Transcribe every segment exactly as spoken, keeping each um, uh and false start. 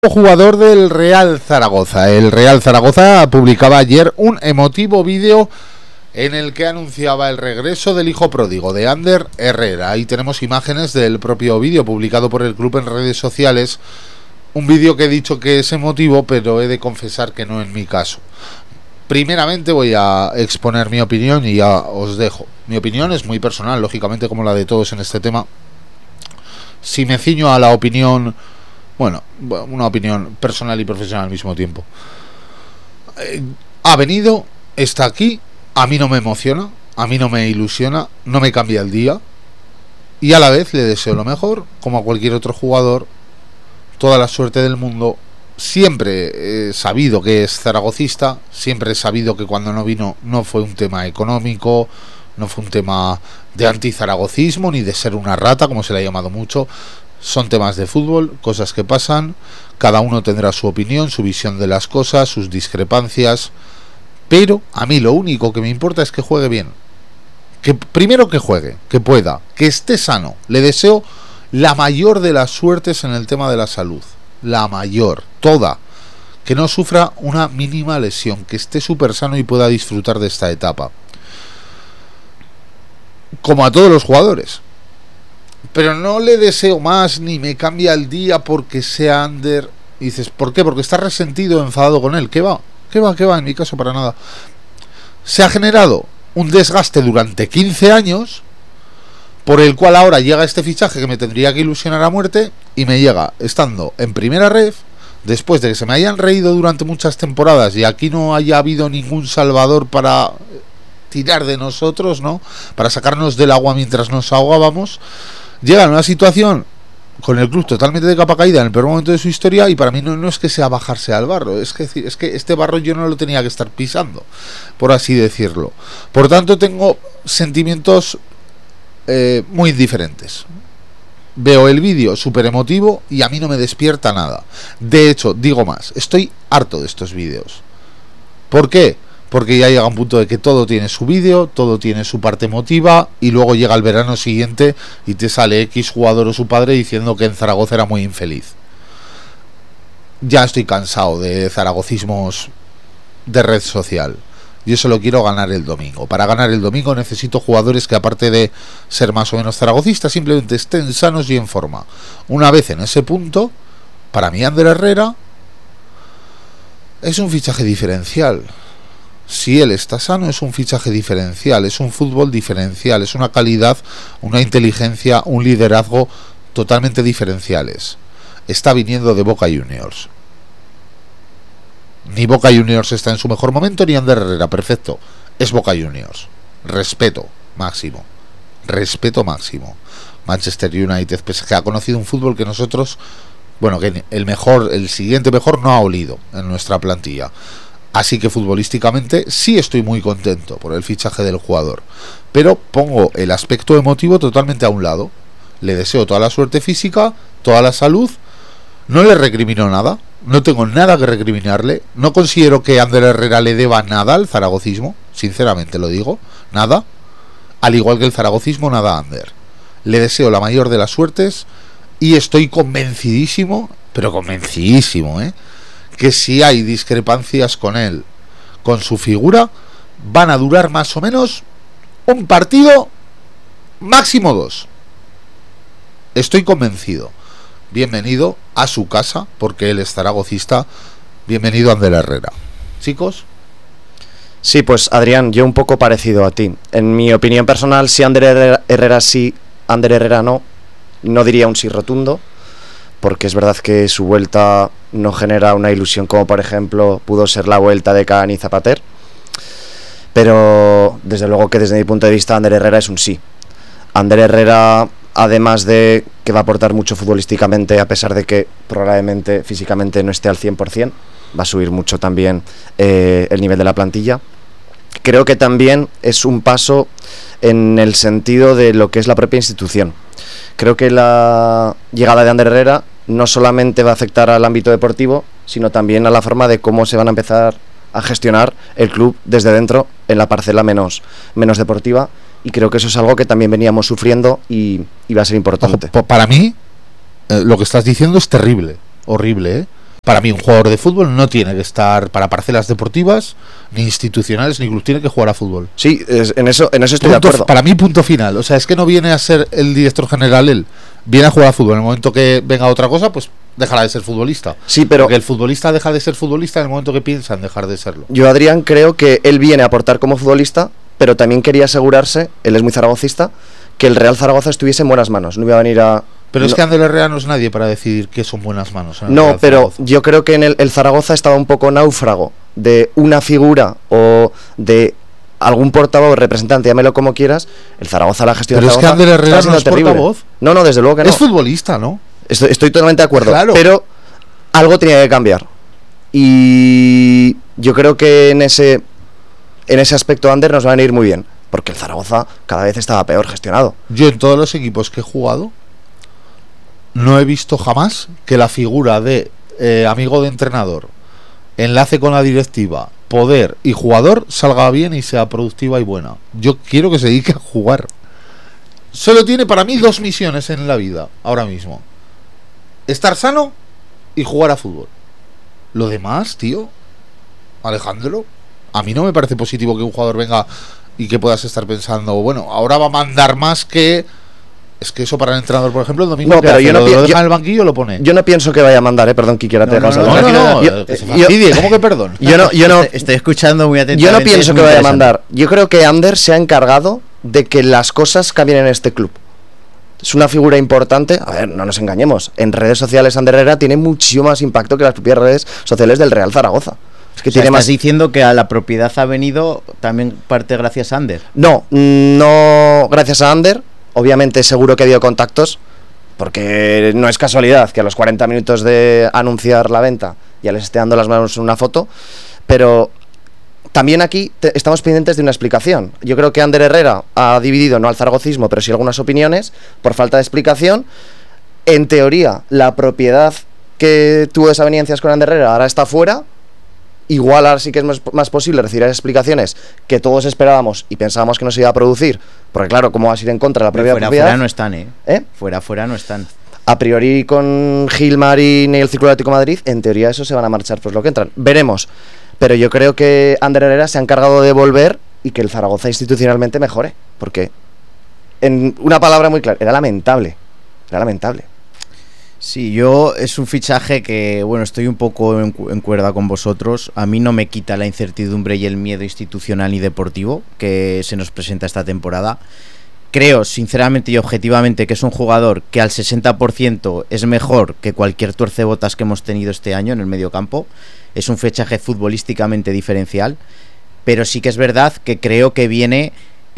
Jugador del Real Zaragoza. El Real Zaragoza publicaba ayer un emotivo vídeo en el que anunciaba el regreso del hijo pródigo de Ander Herrera. Ahí tenemos imágenes del propio vídeo publicado por el club en redes sociales. Un vídeo que he dicho que es emotivo, pero he de confesar que no en mi caso. Primeramente voy a exponer mi opinión y ya os dejo. Mi opinión es muy personal, lógicamente, como la de todos en este tema. Si me ciño a la opinión... Bueno, una opinión personal y profesional al mismo tiempo. Eh, ha venido, está aquí, a mí no me emociona, a mí no me ilusiona, no me cambia el día. Y a la vez le deseo lo mejor, como a cualquier otro jugador, toda la suerte del mundo. Siempre he sabido que es zaragocista, siempre he sabido que cuando no vino no fue un tema económico, no fue un tema de antizaragocismo, ni de ser una rata, como se le ha llamado mucho. Son temas de fútbol, cosas que pasan, cada uno tendrá su opinión, su visión de las cosas, sus discrepancias, pero a mí lo único que me importa es que juegue bien. Que primero que juegue, que pueda, que esté sano. Le deseo la mayor de las suertes en el tema de la salud, la mayor, toda, que no sufra una mínima lesión, que esté súper sano y pueda disfrutar de esta etapa. Como a todos los jugadores. Pero no le deseo más, ni me cambia el día porque sea Ander. Y dices, ¿por qué? Porque está resentido, enfadado con él. ¿Qué va? ¿Qué va? ¿Qué va? En mi caso, para nada. Se ha generado un desgaste durante quince años, por el cual ahora llega este fichaje que me tendría que ilusionar a muerte, y me llega estando en primera ref, después de que se me hayan reído durante muchas temporadas y aquí no haya habido ningún salvador para tirar de nosotros, ¿no? Para sacarnos del agua mientras nos ahogábamos. Llega en una situación con el club totalmente de capa caída en el peor momento de su historia, y para mí no, no es que sea bajarse al barro, es que, es que este barro yo no lo tenía que estar pisando, por así decirlo. Por tanto, tengo sentimientos eh, muy diferentes. Veo el vídeo súper emotivo y a mí no me despierta nada. De hecho, digo más, estoy harto de estos vídeos. ¿Por qué? Porque ya llega un punto de que todo tiene su vídeo, todo tiene su parte emotiva, y luego llega el verano siguiente y te sale X jugador o su padre diciendo que en Zaragoza era muy infeliz. Ya estoy cansado de zaragocismos de red social. Yo solo quiero ganar el domingo. Para ganar el domingo necesito jugadores que, aparte de ser más o menos zaragocistas, simplemente estén sanos y en forma. Una vez en ese punto, para mí Ander Herrera es un fichaje diferencial. Si él está sano, es un fichaje diferencial, es un fútbol diferencial, es una calidad, una inteligencia, un liderazgo totalmente diferenciales. Está viniendo de Boca Juniors. Ni Boca Juniors está en su mejor momento, ni Ander Herrera, perfecto. Es Boca Juniors. Respeto máximo. Respeto máximo. Manchester United, pese a que ha conocido un fútbol que nosotros, bueno, que el mejor, el siguiente mejor no ha olido en nuestra plantilla. Así que futbolísticamente sí estoy muy contento por el fichaje del jugador, pero pongo el aspecto emotivo totalmente a un lado. Le deseo toda la suerte física, toda la salud. No le recrimino nada, no tengo nada que recriminarle. No considero que Ander Herrera le deba nada al zaragocismo, sinceramente lo digo, nada. Al igual que el zaragocismo, nada a Ander. Le deseo la mayor de las suertes y estoy convencidísimo, pero convencidísimo, ¿eh? que si hay discrepancias con él, con su figura, van a durar más o menos un partido, máximo dos. Estoy convencido. Bienvenido a su casa, porque él es zaragocista. Bienvenido a Ander Herrera. Chicos. Sí, pues Adrián, yo un poco parecido a ti. En mi opinión personal, si Ander Herrera, Herrera sí, Ander Herrera no, no diría un sí rotundo, porque es verdad que su vuelta no genera una ilusión como, por ejemplo, pudo ser la vuelta de Cavani y Zapater. Pero desde luego que desde mi punto de vista Ander Herrera es un sí. Ander Herrera, además de que va a aportar mucho futbolísticamente, a pesar de que probablemente físicamente no esté al cien por cien, va a subir mucho también eh, el nivel de la plantilla. Creo que también es un paso en el sentido de lo que es la propia institución. Creo que la llegada de Ander Herrera no solamente va a afectar al ámbito deportivo, sino también a la forma de cómo se van a empezar a gestionar el club desde dentro, en la parcela menos, menos deportiva, y creo que eso es algo que también veníamos sufriendo y, y va a ser importante. Ojo, para mí, eh, lo que estás diciendo es terrible, horrible, ¿eh? Para mí un jugador de fútbol no tiene que estar para parcelas deportivas, ni institucionales, ni club, tiene que jugar a fútbol. Sí, es, en eso en eso estoy punto, de acuerdo. Para mí punto final, o sea, es que no viene a ser el director general él, viene a jugar a fútbol. En el momento que venga otra cosa, pues dejará de ser futbolista. Sí, pero porque el futbolista deja de ser futbolista en el momento que piensa en dejar de serlo. Yo, Adrián, creo que él viene a aportar como futbolista, pero también quería asegurarse, él es muy zaragocista, que el Real Zaragoza estuviese en buenas manos. No iba a venir a... Pero no. es que Ander Herrera no es nadie para decidir que son buenas manos. No, pero yo creo que en el, el Zaragoza estaba un poco náufrago de una figura o de algún portavoz, representante, llámelo como quieras. El Zaragoza, la gestión pero de Zaragoza... Pero es que Ander Herrera no es terrible. Portavoz. No, no, desde luego que no. Es futbolista, ¿no? Estoy, estoy totalmente de acuerdo, claro. Pero algo tenía que cambiar. Y yo creo que en ese, en ese aspecto Ander nos va a venir muy bien. Porque el Zaragoza cada vez estaba peor gestionado. Yo en todos los equipos que he jugado no he visto jamás que la figura de eh, amigo de entrenador, enlace con la directiva, poder y jugador salga bien y sea productiva y buena. Yo quiero que se dedique a jugar. Solo tiene para mí dos misiones en la vida ahora mismo: estar sano y jugar a fútbol. Lo demás, tío, Alejandro, a mí no me parece positivo que un jugador venga y que puedas estar pensando, bueno, ahora va a mandar más que... Es que eso para el entrenador, por ejemplo, el domingo no, pero hace, yo no lo, pi- lo deja yo, en el banquillo, lo pone. Yo no pienso que vaya a mandar, eh, perdón, Kiki, ahora no, te no, dejas no, hablar. no, no, yo, que se fastidie, yo, ¿cómo que perdón? Yo no, yo no, estoy, estoy escuchando muy atentamente. Yo no pienso que vaya a mandar. interesante. Yo creo que Ander se ha encargado de que las cosas cambien en este club. Es una figura importante. A ver, no nos engañemos. En redes sociales Ander Herrera tiene muchísimo más impacto que las propias redes sociales del Real Zaragoza. Es que O sea, tiene estás más... diciendo que a la propiedad ha venido también parte gracias a Ander. No, no gracias a Ander. Obviamente seguro que ha habido contactos, porque no es casualidad que a los cuarenta minutos de anunciar la venta ya les esté dando las manos en una foto. Pero también aquí te, estamos pendientes de una explicación. Yo creo que Ander Herrera ha dividido no al zaragocismo, pero sí algunas opiniones por falta de explicación. En teoría, la propiedad que tuvo desavenencias con Ander Herrera ahora está fuera. Igual ahora sí que es más, más posible recibir explicaciones que todos esperábamos y pensábamos que no se iba a producir, porque claro, ¿cómo vas a ir en contra de la propia fuera, propiedad? Fuera no están, ¿eh? ¿Eh? Fuera, fuera no están. A priori con Gil Marín y el Círculo Atlético de Madrid, en teoría eso se van a marchar pues lo que entran. Veremos. Pero yo creo que Ander Herrera se ha encargado de volver y que el Zaragoza institucionalmente mejore, porque en una palabra muy clara, era lamentable. Era lamentable. Sí, yo es un fichaje que, bueno, estoy un poco en, en cuerda con vosotros. A mí no me quita la incertidumbre y el miedo institucional y deportivo que se nos presenta esta temporada. Creo, sinceramente y objetivamente, que es un jugador que al sesenta por ciento es mejor que cualquier tuercebotas que hemos tenido este año en el mediocampo. Es un fichaje futbolísticamente diferencial, pero sí que es verdad que creo que viene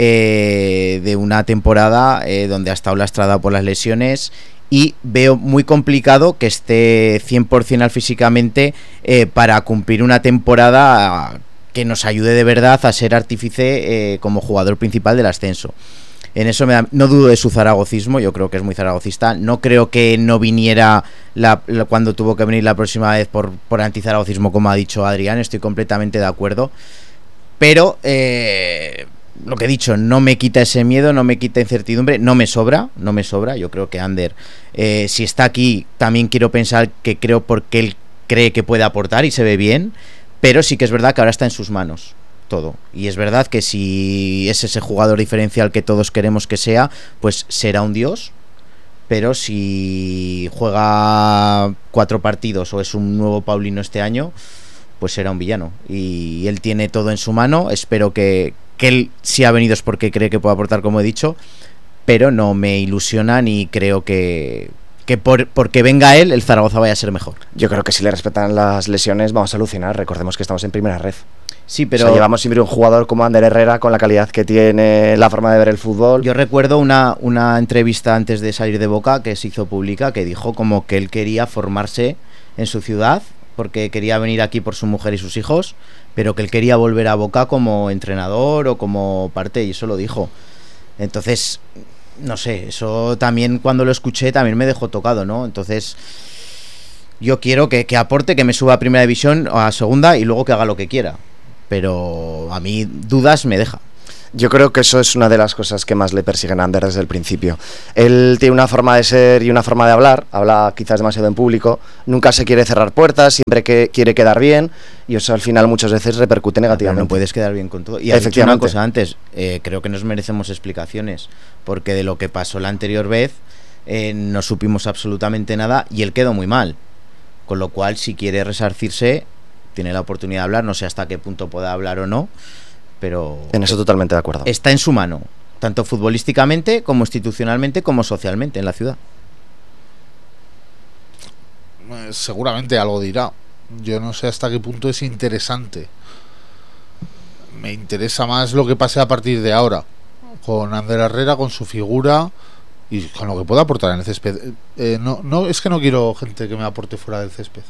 eh, de una temporada eh, donde ha estado lastrada por las lesiones. Y veo muy complicado que esté cien por ciento al físicamente eh, para cumplir una temporada que nos ayude de verdad a ser artífice eh, como jugador principal del ascenso. En eso me da, no dudo de su zaragocismo, yo creo que es muy zaragocista. No creo que no viniera la, la, cuando tuvo que venir la próxima vez por, por antizaragocismo, como ha dicho Adrián, estoy completamente de acuerdo. Pero... Eh, lo que he dicho, no me quita ese miedo, no me quita incertidumbre, no me sobra, no me sobra. Yo creo que Ander, eh, si está aquí, también quiero pensar que creo porque él cree que puede aportar y se ve bien, pero sí que es verdad que ahora está en sus manos todo. Y es verdad que si es ese jugador diferencial que todos queremos que sea, pues será un dios. Pero si juega cuatro partidos o es un nuevo Paulino este año, pues será un villano. Y él tiene todo en su mano. Espero que, que él, si ha venido es porque cree que puede aportar, como he dicho, pero no me ilusiona ni creo que, que por, porque venga él, el Zaragoza vaya a ser mejor. Yo creo que si le respetan las lesiones vamos a alucinar. Recordemos que estamos en primera red. Sí, pero o sea, llevamos siempre un jugador como Ander Herrera con la calidad que tiene, la forma de ver el fútbol. Yo recuerdo una, una entrevista antes de salir de Boca que se hizo pública, que dijo como que él quería formarse en su ciudad porque quería venir aquí por su mujer y sus hijos, pero que él quería volver a Boca como entrenador o como parte, y eso lo dijo. Entonces, no sé, eso también cuando lo escuché también me dejó tocado, ¿no? Entonces, yo quiero que, que aporte, que me suba a primera división o a segunda y luego que haga lo que quiera, pero a mí dudas me deja. Yo creo que eso es una de las cosas que más le persiguen a Ander desde el principio. Él tiene una forma de ser y una forma de hablar, habla quizás demasiado en público, nunca se quiere cerrar puertas, siempre que quiere quedar bien, y eso al final muchas veces repercute negativamente. No puedes quedar bien con todo. Y has dicho una cosa antes, eh, creo que nos merecemos explicaciones, porque de lo que pasó la anterior vez eh, no supimos absolutamente nada y él quedó muy mal. Con lo cual, si quiere resarcirse, tiene la oportunidad de hablar, no sé hasta qué punto pueda hablar o no, pero en eso totalmente de acuerdo. Está en su mano, tanto futbolísticamente como institucionalmente como socialmente en la ciudad. Seguramente algo dirá. Yo no sé hasta qué punto es interesante. Me interesa más lo que pase a partir de ahora con Ander Herrera, con su figura y con lo que pueda aportar en el césped. Eh, no, no, es que no quiero gente que me aporte fuera del césped.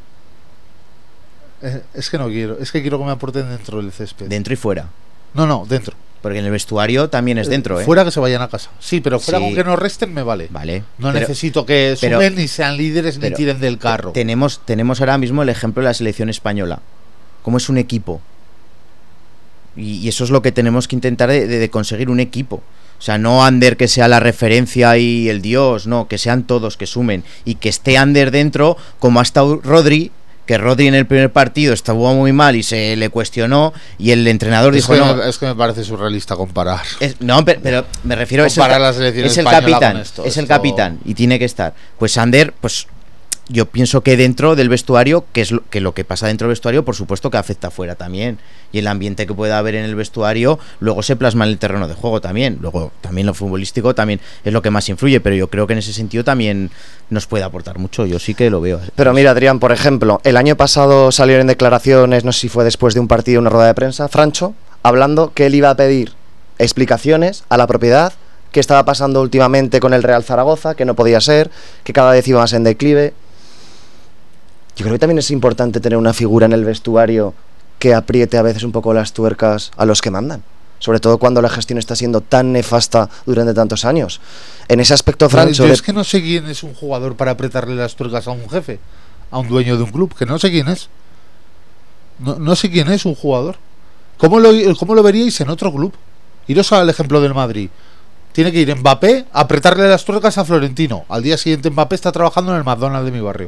Es que no quiero, es que quiero que me aporten dentro del césped. Dentro y fuera. No, no, dentro. Porque en el vestuario también es dentro, ¿eh? Fuera que se vayan a casa. Sí, pero fuera sí. Con que no resten me vale. Vale. No pero, necesito que sumen, pero, ni sean líderes, ni tiren del carro. Tenemos, tenemos ahora mismo el ejemplo de la selección española. Cómo es un equipo. Y, y eso es lo que tenemos que intentar de, de, de conseguir, un equipo. O sea, no Ander que sea la referencia y el dios, no, que sean todos, que sumen. Y que esté Ander dentro, como ha estado Rodri, que Rodri en el primer partido estuvo muy mal y se le cuestionó y el entrenador es dijo que no, es que me parece surrealista comparar es, no pero, pero me refiero a comparar la selección es el capitán esto, es esto... el capitán y tiene que estar. Pues Ander, pues yo pienso que dentro del vestuario, que es lo que, lo que pasa dentro del vestuario, por supuesto que afecta afuera también, y el ambiente que pueda haber en el vestuario luego se plasma en el terreno de juego también. Luego también lo futbolístico también es lo que más influye, pero yo creo que en ese sentido también nos puede aportar mucho. Yo sí que lo veo. Pero mira, Adrián, por ejemplo, el año pasado salieron en declaraciones, no sé si fue después de un partido, una rueda de prensa, Francho, hablando que él iba a pedir explicaciones a la propiedad, qué estaba pasando últimamente con el Real Zaragoza, que no podía ser, que cada vez iba más en declive. Yo creo que también es importante tener una figura en el vestuario que apriete a veces un poco las tuercas a los que mandan, sobre todo cuando la gestión está siendo tan nefasta durante tantos años. En ese aspecto, Francho... Yo de... es que no sé quién es un jugador para apretarle las tuercas a un jefe, a un dueño de un club, que no sé quién es. No, no sé quién es un jugador. ¿Cómo lo, ¿Cómo lo veríais en otro club? Iros al ejemplo del Madrid. Tiene que ir Mbappé a apretarle las tuercas a Florentino. Al día siguiente Mbappé está trabajando en el McDonald's de mi barrio.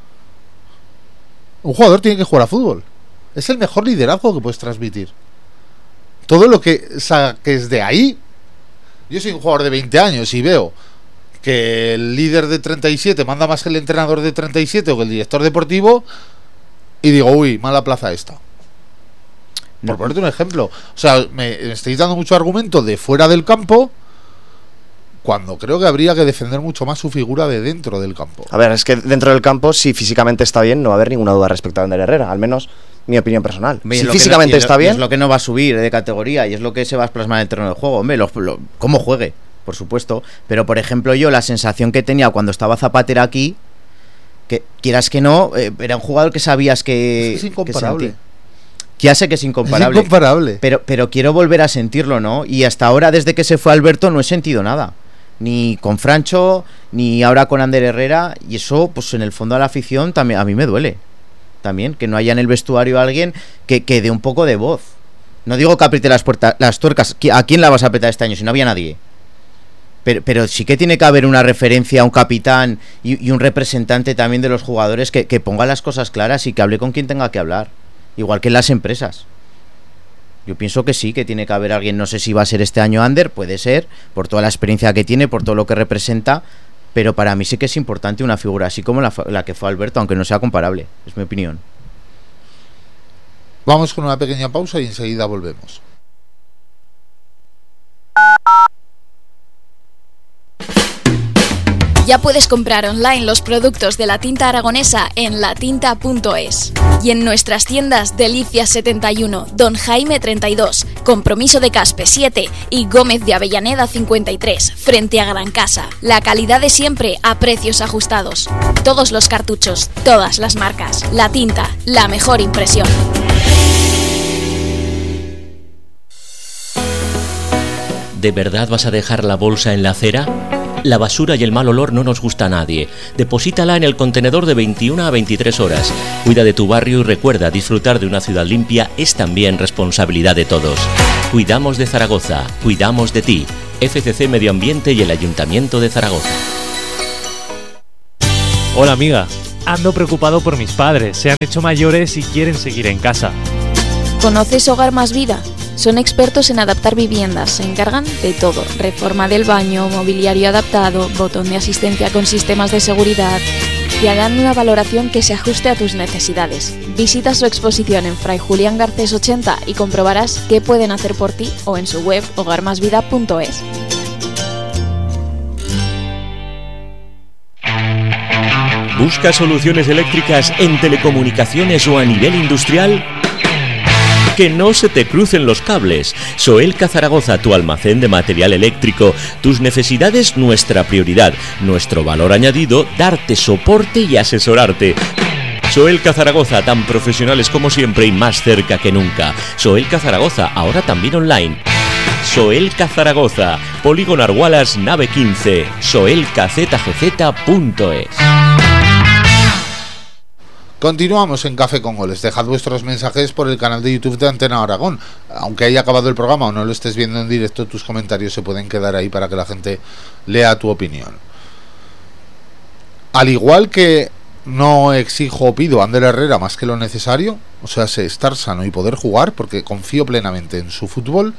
Un jugador tiene que jugar a fútbol. Es el mejor liderazgo que puedes transmitir. Todo lo que saques de ahí. Yo soy un jugador de veinte años y veo que el líder de treinta y siete manda más que el entrenador de treinta y siete o que el director deportivo, y digo, uy, mala plaza esta. Por no. ponerte un ejemplo. O sea, me, me estáis dando mucho argumento de fuera del campo, cuando creo que habría que defender mucho más su figura de dentro del campo. A ver, es que dentro del campo, si físicamente está bien, no va a haber ninguna duda respecto a Ander Herrera, al menos mi opinión personal. Hombre, si físicamente no, está lo, bien... Es lo que no va a subir de categoría y es lo que se va a plasmar en el terreno de juego. Hombre, lo, lo, cómo juegue, por supuesto. Pero, por ejemplo, yo la sensación que tenía cuando estaba Zapatero aquí, que quieras que no, eh, era un jugador que sabías que... Es, que es incomparable. Que ya sé que es incomparable. Es incomparable. Pero, pero quiero volver a sentirlo, ¿no? Y hasta ahora, desde que se fue Alberto, no he sentido nada. Ni con Francho, ni ahora con Ander Herrera. Y eso, pues en el fondo a la afición también a mí me duele. También, que no haya en el vestuario alguien que, que dé un poco de voz. No digo que apriete las, puertas, las tuercas. ¿A quién la vas a apretar este año si no había nadie? Pero, pero sí que tiene que haber una referencia, un capitán y, y un representante también de los jugadores que, que ponga las cosas claras y que hable con quien tenga que hablar. Igual que en las empresas. Yo pienso que sí, que tiene que haber alguien. No sé si va a ser este año Ander, puede ser, por toda la experiencia que tiene, por todo lo que representa, pero para mí sí que es importante una figura así como la, la que fue Alberto, aunque no sea comparable, es mi opinión. Vamos con una pequeña pausa y enseguida volvemos. Ya puedes comprar online los productos de la tinta aragonesa en latinta punto es y en nuestras tiendas Delicias setenta y uno, Don Jaime treinta y dos, Compromiso de Caspe siete y Gómez de Avellaneda cincuenta y tres, frente a Gran Casa. La calidad de siempre a precios ajustados. Todos los cartuchos, todas las marcas. La Tinta, la mejor impresión. ¿De verdad vas a dejar la bolsa en la acera? La basura y el mal olor no nos gusta a nadie. Deposítala en el contenedor de veintiuna a veintitrés horas. Cuida de tu barrio y recuerda, disfrutar de una ciudad limpia es también responsabilidad de todos. Cuidamos de Zaragoza, cuidamos de ti. F C C Medio Ambiente y el Ayuntamiento de Zaragoza. Hola amiga, ando preocupado por mis padres, se han hecho mayores y quieren seguir en casa. ¿Conoces Hogar Más Vida? Son expertos en adaptar viviendas, se encargan de todo, reforma del baño, mobiliario adaptado, botón de asistencia con sistemas de seguridad. Y harán una valoración que se ajuste a tus necesidades. Visita su exposición en Fray Julián Garcés ochenta y comprobarás qué pueden hacer por ti o en su web hogar más vida punto es. ¿Buscas soluciones eléctricas en telecomunicaciones o a nivel industrial? Que no se te crucen los cables. Soelca Zaragoza, tu almacén de material eléctrico. Tus necesidades, nuestra prioridad. Nuestro valor añadido, darte soporte y asesorarte. Soelca Zaragoza, tan profesionales como siempre y más cerca que nunca. Soelca Zaragoza, ahora también online. Soelca Zaragoza, Polígono Argualas, nave quince, soelca z g z punto es. Continuamos en Café con Goles. Dejad vuestros mensajes por el canal de YouTube de Antena Aragón. Aunque haya acabado el programa o no lo estés viendo en directo, tus comentarios se pueden quedar ahí para que la gente lea tu opinión. Al igual que no exijo o pido a Ander Herrera más que lo necesario, o sea, sé estar sano y poder jugar, porque confío plenamente en su fútbol,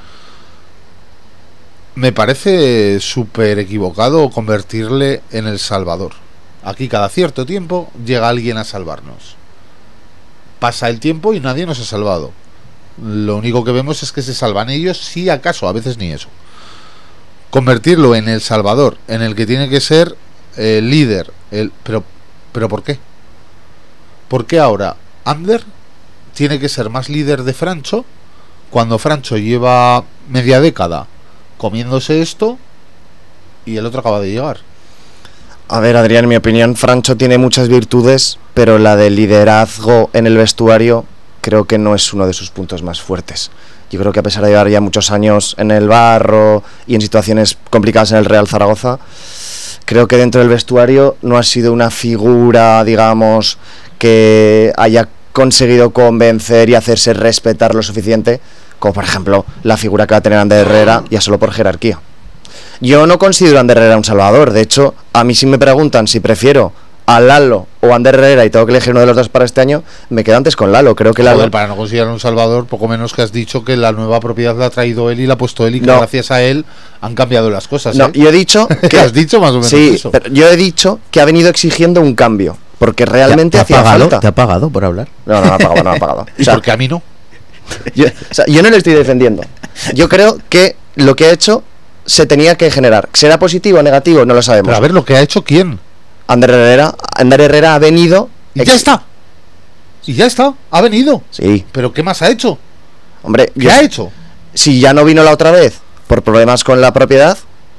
me parece súper equivocado convertirle en el salvador. Aquí cada cierto tiempo llega alguien a salvarnos. Pasa el tiempo y nadie nos ha salvado. Lo único que vemos es que se salvan ellos, si acaso, a veces ni eso. Convertirlo en el salvador, en el que tiene que ser el líder. El, pero, ¿Pero por qué? ¿Por qué ahora Ander tiene que ser más líder de Francho cuando Francho lleva media década comiéndose esto y el otro acaba de llegar? A ver, Adrián, en mi opinión, Francho tiene muchas virtudes, pero la de liderazgo en el vestuario creo que no es uno de sus puntos más fuertes. Yo creo que a pesar de llevar ya muchos años en el barro y en situaciones complicadas en el Real Zaragoza, creo que dentro del vestuario no ha sido una figura, digamos, que haya conseguido convencer y hacerse respetar lo suficiente, como por ejemplo la figura que va a tener Ander Herrera, ya solo por jerarquía. Yo no considero a Ander Herrera un salvador. De hecho, a mí si me preguntan si prefiero a Lalo o a Ander Herrera y tengo que elegir uno de los dos para este año, me quedo antes con Lalo. Creo que Lalo... Joder, para no considerar un salvador, poco menos que has dicho que la nueva propiedad la ha traído él y la ha puesto él y que no. gracias a él han cambiado las cosas. No, ¿eh? yo he dicho que... has dicho más o menos sí, eso. Pero yo he dicho que ha venido exigiendo un cambio, porque realmente ¿Te ha, te ha hacía pagado, falta. ¿Te ha pagado por hablar? No, no, no ha pagado, no me ha pagado. ¿Y o sea, por qué a mí no? Yo, o sea, yo no le estoy defendiendo. Yo creo que lo que ha hecho se tenía que generar. ¿Será positivo o negativo? No lo sabemos. Pero a ver, ¿lo que ha hecho quién? Ander Herrera, Ander Herrera ha venido... Y ya está. Y ya está. Ha venido. Sí. ¿Pero qué más ha hecho? Hombre, ¿Qué yo, ha hecho? Si ya no vino la otra vez por problemas con la propiedad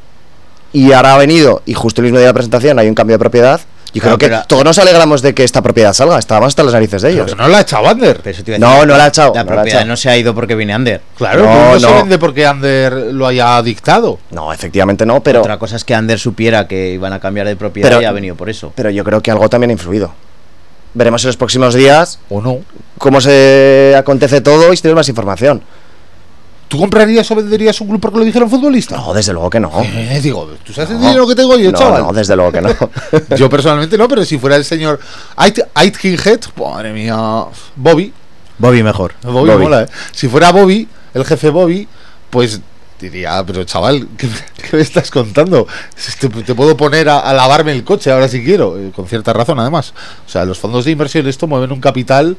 y ahora ha venido y justo el mismo día de la presentación hay un cambio de propiedad, yo Claro, creo que pero- todos nos alegramos de que esta propiedad salga. Estábamos hasta las narices de Pero ellos. que no la ha echado Ander. Pero eso te iba a No, decir, no la ha echado, La no la ha propiedad echado. no se ha ido porque viene Ander. Claro, No, no, no se no. vende porque Ander lo haya dictado. No, efectivamente no, pero, Otra cosa es que Ander supiera que iban a cambiar de propiedad Pero- y ha venido por eso. pero yo creo que algo también ha influido. Veremos en los próximos días ¿O no? cómo se acontece todo y si tenemos más información. ¿Tú comprarías o venderías un club porque lo dijeron futbolista? No, desde luego que no. Eh, digo, ¿tú sabes el No. dinero que tengo yo, no, chaval? no, desde luego que no. Yo personalmente no, pero si fuera el señor Ait- Aitkenhead, madre mía, Bobby, Bobby mejor. Bobby, Bobby. mola, ¿eh? Si fuera Bobby, el jefe Bobby, pues diría, pero chaval, ¿qué, qué me estás contando? Te, te puedo poner a, a lavarme el coche ahora si quiero, eh, con cierta razón además. O sea, los fondos de inversión esto mueven un capital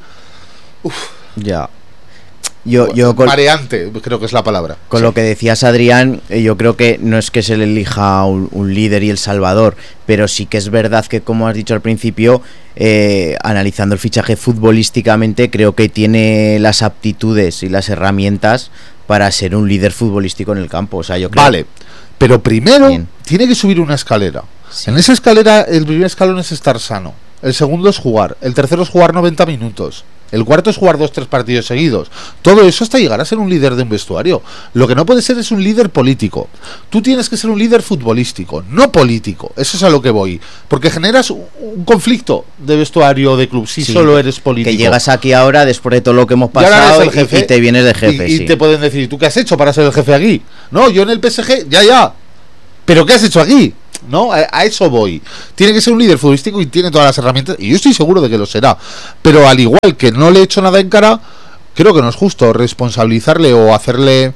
Ya. Yo, yo con, mareante, creo que es la palabra. con Sí. lo que decías, Adrián, eh, yo creo que no es que se le elija un, un líder y el salvador, pero sí que es verdad que, como has dicho al principio, eh, analizando el fichaje futbolísticamente, creo que tiene las aptitudes y las herramientas para ser un líder futbolístico en el campo. O sea, yo creo Vale, pero primero Bien. tiene que subir una escalera. Sí. En esa escalera el primer escalón es estar sano, el segundo es jugar, el tercero es jugar noventa minutos. El cuarto es jugar dos, tres partidos seguidos. Todo eso hasta llegar a ser un líder de un vestuario. Lo que no puede ser es un líder político. Tú tienes que ser un líder futbolístico, no político. Eso es a lo que voy. Porque generas un, un conflicto de vestuario, de club, si sí, solo eres político. Que llegas aquí ahora después de todo lo que hemos pasado y, jefe, y te vienes de jefe. Y, y sí. te pueden decir, ¿tú qué has hecho para ser el jefe aquí? No, yo en el P S G, ya, ya. ¿Pero qué has hecho aquí? ¿No? A, a eso voy. Tiene que ser un líder futbolístico y tiene todas las herramientas, y yo estoy seguro de que lo será. Pero al igual que no le he hecho nada en cara, creo que no es justo responsabilizarle o hacerle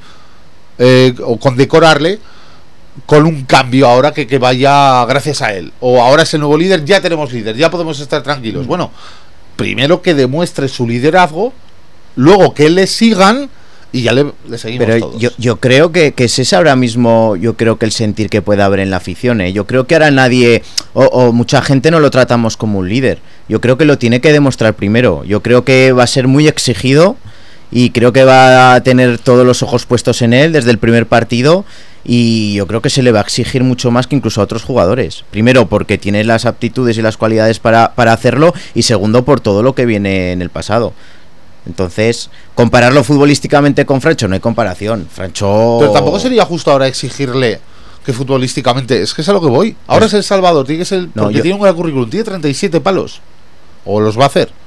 eh, o condecorarle con un cambio ahora que, que vaya gracias a él. O ahora es el nuevo líder, ya tenemos líder, ya podemos estar tranquilos. Bueno, primero que demuestre su liderazgo, luego que le sigan y ya le, le seguimos. Pero todos. Yo, yo creo que, que es ese ahora mismo, yo creo que el sentir que puede haber en la afición, ¿eh? Yo creo que ahora nadie, o, o mucha gente no lo tratamos como un líder. Yo creo que lo tiene que demostrar primero. Yo creo que va a ser muy exigido y creo que va a tener todos los ojos puestos en él desde el primer partido. Y yo creo que se le va a exigir mucho más que incluso a otros jugadores. Primero, porque tiene las aptitudes y las cualidades para, para hacerlo. Y segundo, por todo lo que viene en el pasado. Entonces, compararlo futbolísticamente con Francho, no hay comparación. Francho... Pero tampoco sería justo ahora exigirle que futbolísticamente... Es que es a lo que voy. Ahora pues, es El Salvador, tiene que ser... No, porque yo... tiene un gran currículum, tiene treinta y siete palos. O los va a hacer.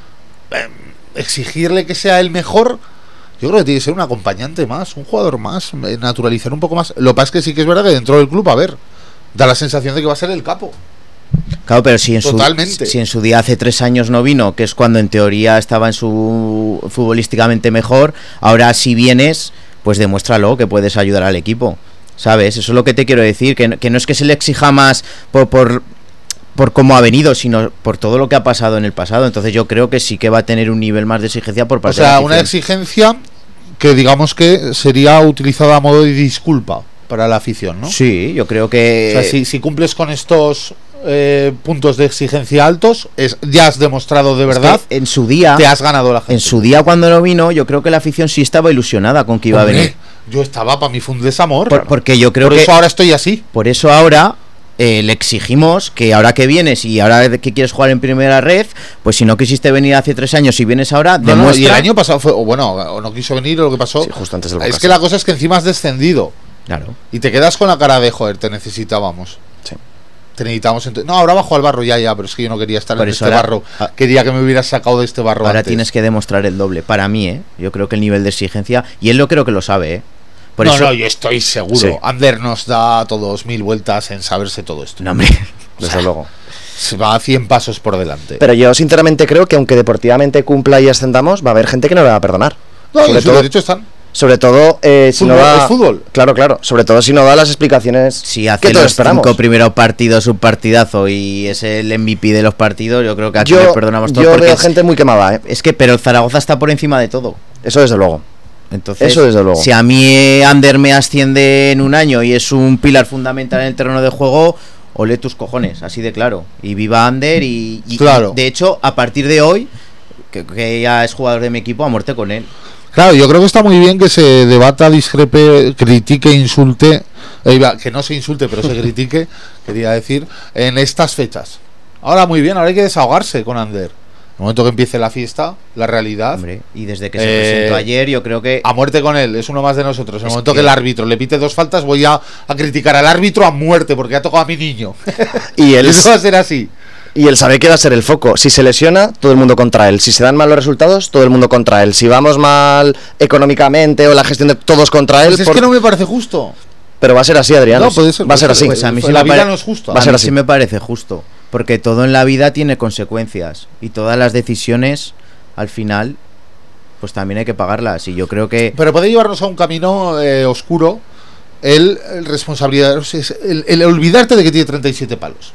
Eh, exigirle que sea el mejor... Yo creo que tiene que ser un acompañante más, un jugador más, naturalizar un poco más. Lo que pasa es que sí que es verdad que dentro del club, a ver, da la sensación de que va a ser el capo. Claro, pero si en, su, si en su día hace tres años no vino, que es cuando en teoría estaba en su futbolísticamente mejor, ahora si vienes, pues demuéstralo que puedes ayudar al equipo, ¿sabes? Eso es lo que te quiero decir, que, que no es que se le exija más por, por, por cómo ha venido, sino por todo lo que ha pasado en el pasado. Entonces yo creo que sí que va a tener un nivel más de exigencia por parte de la afición. O sea, una exigencia que digamos que sería utilizada a modo de disculpa para la afición, ¿no? Sí, yo creo que... O sea, si, si cumples con estos... Eh, puntos de exigencia altos, es, ya has demostrado de verdad es que en su día te has ganado la gente. En su día cuando no vino, yo creo que la afición sí estaba ilusionada con que iba Hombre, a venir. Yo estaba, para mí fue un desamor. Por, porque yo creo por que eso ahora estoy así. Por eso ahora eh, le exigimos que ahora que vienes y ahora que quieres jugar en primera red, pues si no quisiste venir hace tres años y vienes ahora, no, demuestra. No, y el año pasado fue, o bueno, o no quiso venir o lo que pasó. Sí, justo antes del es que la cosa es que encima has descendido. Claro. Y te quedas con la cara de joder, te necesitábamos. Sí. Te necesitamos ent- no, ahora bajo al barro ya, ya, pero es que yo no quería estar Por en eso este ahora- barro. ah, Quería que me hubieras sacado de este barro Ahora antes. tienes que demostrar el doble. Para mí, ¿eh? Yo creo que el nivel de exigencia, y él lo creo que lo sabe, ¿eh? Por no, eso... no, yo estoy seguro. Sí. Ander nos da todos mil vueltas en saberse todo esto. No, hombre. Desde sea, luego. Se va a cien pasos por delante. Pero yo sinceramente creo que aunque deportivamente cumpla y ascendamos, va a haber gente que no le va a perdonar. no, y sobre en su todo, derecho están. sobre todo eh, si Fútbol, no da... es fútbol. Claro, claro. Sobre todo si no da las explicaciones Si hace que todos los esperamos. cinco primeros partidos un partidazo y es el M V P de los partidos, yo creo que aquí Yo, le perdonamos todo. yo porque veo es, gente muy quemada, ¿eh? es que, pero el Zaragoza está por encima de todo. Eso desde luego. Entonces, Eso desde luego. si a mí eh, Ander me asciende en un año y es un pilar fundamental en el terreno de juego, ole tus cojones, así de claro. Y viva Ander y, y- Claro. y, de hecho, a partir de hoy, que, que ya es jugador de mi equipo, a muerte con él. Claro, yo creo que está muy bien que se debata, discrepe, critique, insulte, eh, iba, que no se insulte, pero se critique, quería decir, en estas fechas. Ahora muy bien, ahora hay que desahogarse con Ander. En el momento que empiece la fiesta, la realidad, Hombre, y desde que se Eh, presentó ayer, yo creo que... a muerte con él, es uno más de nosotros. En el Es momento que... que- el árbitro le pite dos faltas, voy a, a criticar al árbitro a muerte, porque ha tocado a mi niño. Y él, Eso va a ser así. y él sabe que va a ser el foco. Si se lesiona, todo el mundo contra él. Si se dan mal los resultados, todo el mundo contra él. Si vamos mal económicamente o la gestión de todos contra él... Pues es por- que no me parece justo. Pero va a ser así, Adrián. No, puede ser, va a puede ser ser. así. Pues a mí sí la me vida pare- no es justa. Va a ser mí así. sí me parece justo, porque todo en la vida tiene consecuencias y todas las decisiones al final pues también hay que pagarlas y yo creo que Pero puede llevarnos a un camino eh, oscuro el, el responsabilidad, o sea, es el, el olvidarte de que tiene treinta y siete palos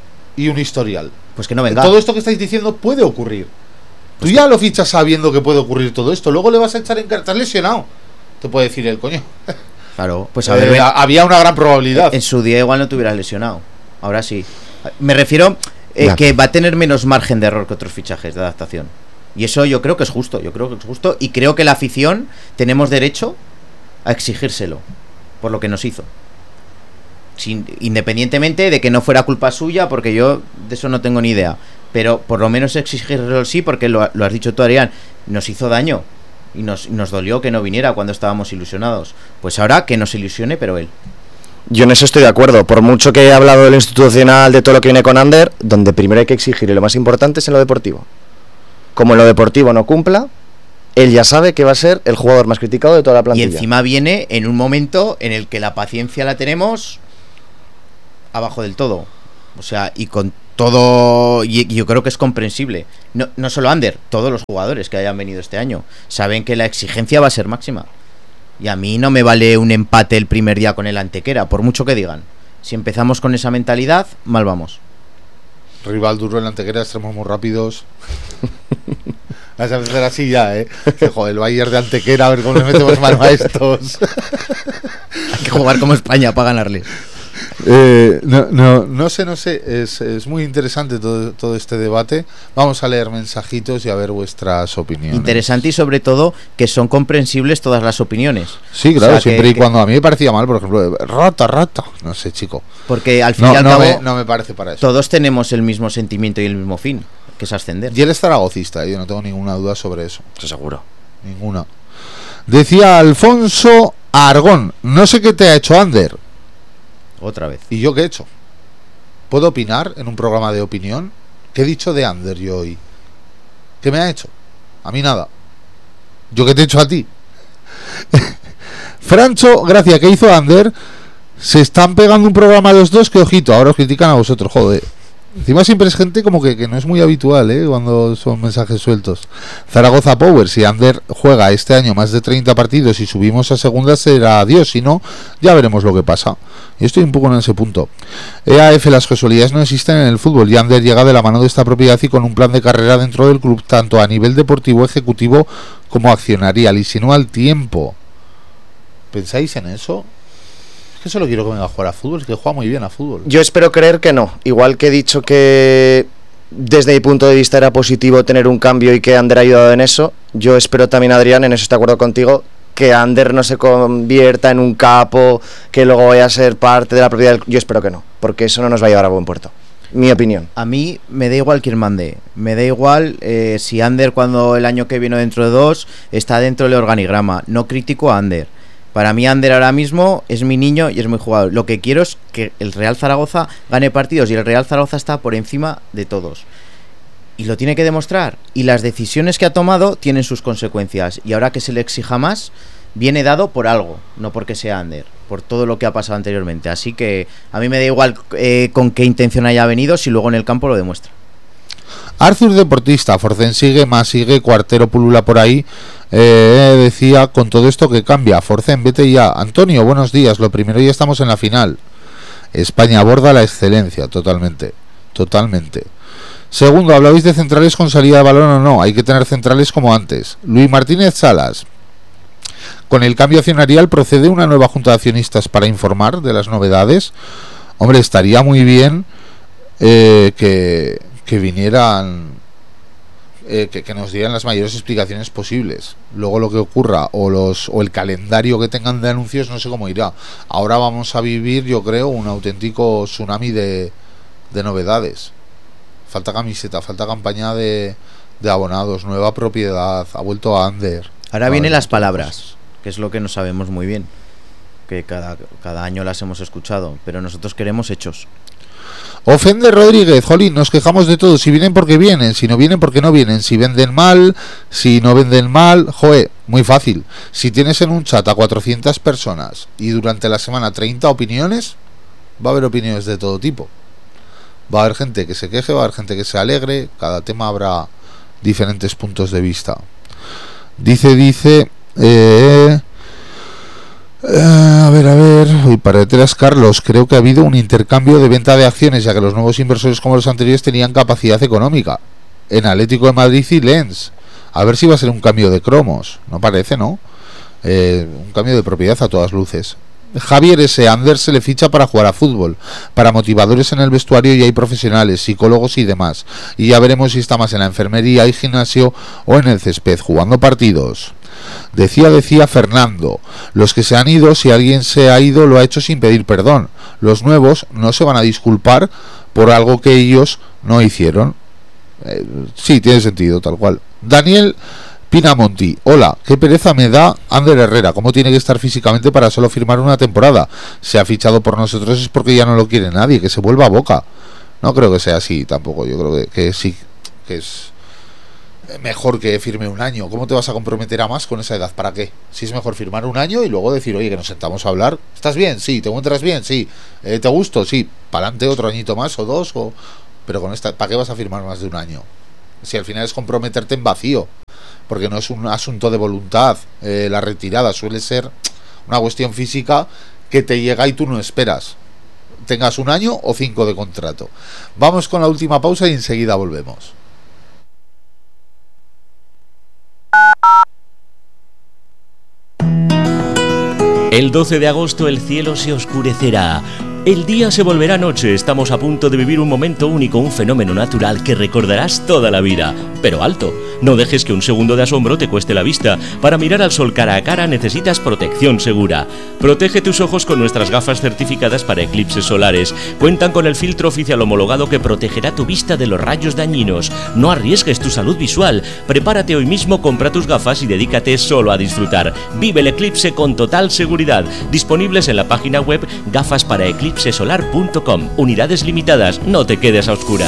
y un historial. pues que no venga. Todo esto que estáis diciendo puede ocurrir. Tú ya lo fichas sabiendo que puede ocurrir todo esto. Luego le vas a echar en cara. ¿Estás lesionado? Te puede decir el coño. Claro, pues a Eh, ver, ven- había una gran probabilidad. en su día igual no te hubieras lesionado. Ahora sí. Me refiero eh, Ya. que va a tener menos margen de error que otros fichajes de adaptación. Y eso yo creo que es justo, yo creo que es justo y creo que la afición tenemos derecho a exigírselo por lo que nos hizo. Sin, independientemente de que no fuera culpa suya, porque yo de eso no tengo ni idea. Pero por lo menos exigirlo sí, porque lo, lo has dicho tú, Adrián, nos hizo daño y nos, nos dolió que no viniera cuando estábamos ilusionados. Pues ahora que nos ilusione, pero él. Yo en eso estoy de acuerdo. Por mucho que he hablado de lo institucional, de todo lo que viene con Ander, donde primero hay que exigir y lo más importante es en lo deportivo. Como en lo deportivo no cumpla, él ya sabe que va a ser el jugador más criticado de toda la plantilla. Y encima viene en un momento en el que la paciencia la tenemos abajo del todo. O sea, y con todo, y yo creo que es comprensible. No, no solo Ander, todos los jugadores que hayan venido este año saben que la exigencia va a ser máxima. Y a mí no me vale un empate el primer día con el Antequera, por mucho que digan. Si empezamos con esa mentalidad, mal vamos. Rival duro en la Antequera, extremos muy rápidos. Vas a empezar así ya, ¿eh? Que, joder, el Bayern de Antequera, a ver cómo le metemos mano a estos. Hay que jugar como España para ganarles. Eh, no, no, no sé, no sé, es, es muy interesante todo, todo este debate. Vamos a leer mensajitos y a ver vuestras opiniones. Interesante y sobre todo que son comprensibles todas las opiniones. Sí, claro, o sea, siempre que, y cuando a mí me parecía mal, por ejemplo, rata, rata, no sé, chico. Porque al fin no, y al no cabo me, no me parece para eso. Todos tenemos el mismo sentimiento y el mismo fin, que es ascender. Y él es zaragocista, yo no tengo ninguna duda sobre eso. Eso seguro. Ninguna. Decía Alfonso Argón, no sé qué te ha hecho Ander. Otra vez. ¿Y yo qué he hecho? ¿Puedo opinar en un programa de opinión? ¿Qué he dicho de Ander yo hoy? ¿Qué me ha hecho? A mí nada. ¿Yo qué te he hecho a ti? Francho, gracias, ¿qué hizo Ander? Se están pegando un programa los dos que, ojito, ahora os critican a vosotros, joder. Encima siempre es gente como que, que no es muy habitual, ¿eh? Cuando son mensajes sueltos. Zaragoza Power, si Ander juega este año más de treinta partidos y subimos a segunda será adiós, si no, ya veremos lo que pasa. Yo estoy un poco en ese punto. E A F, las casualidades no existen en el fútbol y Ander llega de la mano de esta propiedad y con un plan de carrera dentro del club, tanto a nivel deportivo, ejecutivo como accionarial, y si no al tiempo. ¿Pensáis en eso? Que solo quiero que venga a jugar a fútbol, es que juega muy bien a fútbol. Yo espero creer que no. Igual que he dicho que desde mi punto de vista era positivo tener un cambio y que Ander ha ayudado en eso, yo espero también, Adrián, en eso estoy de acuerdo contigo, que Ander no se convierta en un capo, que luego vaya a ser parte de la propiedad del... Yo espero que no, porque eso no nos va a llevar a buen puerto. Mi opinión. A mí me da igual quién mande. Me da igual eh, si Ander cuando el año que viene o dentro de dos está dentro del organigrama. No critico a Ander. Para mí Ander ahora mismo es mi niño y es mi jugador. Lo que quiero es que el Real Zaragoza gane partidos y el Real Zaragoza está por encima de todos. Y lo tiene que demostrar. Y las decisiones que ha tomado tienen sus consecuencias. Y ahora que se le exija más, viene dado por algo, no porque sea Ander, por todo lo que ha pasado anteriormente. Así que a mí me da igual eh, con qué intención haya venido si luego en el campo lo demuestra. Arthur Deportista, Forcén sigue, más sigue, Cuartero pulula por ahí. Eh, decía, con todo esto que cambia, Forcén, vete ya. Antonio, buenos días, lo primero, ya estamos en la final. España aborda la excelencia, totalmente, totalmente. Segundo, ¿hablabais de centrales con salida de balón o no? Hay que tener centrales como antes. Luis Martínez Salas, con el cambio accionarial procede una nueva junta de accionistas para informar de las novedades. Hombre, estaría muy bien eh, que, que vinieran, eh, que, que nos dieran las mayores explicaciones posibles. Luego lo que ocurra o los o el calendario que tengan de anuncios, no sé cómo irá. Ahora vamos a vivir, yo creo, un auténtico tsunami de, de novedades. Falta camiseta, falta campaña de, de abonados, nueva propiedad, ha vuelto a Ander. Ahora vienen las palabras, que es lo que no sabemos muy bien, que cada, cada año las hemos escuchado, pero nosotros queremos hechos. Ofende Rodríguez, jolín, nos quejamos de todo, si vienen porque vienen, si no vienen porque no vienen, si venden mal, si no venden mal, joe, muy fácil. Si tienes en un chat a cuatrocientas personas y durante la semana treinta opiniones, va a haber opiniones de todo tipo. Va a haber gente que se queje, va a haber gente que se alegre, cada tema habrá diferentes puntos de vista. Dice, dice, eh, eh, a ver, a ver, uy, para detrás Carlos, creo que ha habido un intercambio de venta de acciones, ya que los nuevos inversores como los anteriores tenían capacidad económica. En Atlético de Madrid y Lens. A ver si va a ser un cambio de cromos, no parece, ¿no? Eh, un cambio de propiedad a todas luces. Javier S. Ander se le ficha para jugar a fútbol, para motivadores en el vestuario y hay profesionales, psicólogos y demás, y ya veremos si está más en la enfermería y gimnasio o en el césped jugando partidos. Decía, decía Fernando, los que se han ido, si alguien se ha ido, lo ha hecho sin pedir perdón. Los nuevos no se van a disculpar por algo que ellos no hicieron. Eh, sí, tiene sentido, tal cual. Daniel Pinamonti, hola, qué pereza me da Ander Herrera, cómo tiene que estar físicamente para solo firmar una temporada. Se ha fichado por nosotros es porque ya no lo quiere nadie, que se vuelva a Boca. No creo que sea así tampoco, yo creo que, que sí, que es mejor que firme un año. ¿Cómo te vas a comprometer a más con esa edad? ¿Para qué? Si es mejor firmar un año y luego decir, oye, que nos sentamos a hablar. ¿Estás bien? Sí. ¿Te encuentras bien? Sí. Eh, ¿Te gusto? Sí. ¿Para adelante otro añito más o dos? O... Pero con esta, ¿para qué vas a firmar más de un año? Si al final es comprometerte en vacío, porque no es un asunto de voluntad. Eh, la retirada suele ser una cuestión física que te llega y tú no esperas. Tengas un año o cinco de contrato. Vamos con la última pausa y enseguida volvemos. El doce de agosto el cielo se oscurecerá. El día se volverá noche, estamos a punto de vivir un momento único, un fenómeno natural que recordarás toda la vida. Pero alto, no dejes que un segundo de asombro te cueste la vista. Para mirar al sol cara a cara necesitas protección segura. Protege tus ojos con nuestras gafas certificadas para eclipses solares. Cuentan con el filtro oficial homologado que protegerá tu vista de los rayos dañinos. No arriesgues tu salud visual. Prepárate hoy mismo, compra tus gafas y dedícate solo a disfrutar. Vive el eclipse con total seguridad. Disponibles en la página web gafas para eclipse solar punto com. Unidades limitadas, no te quedes a oscuras.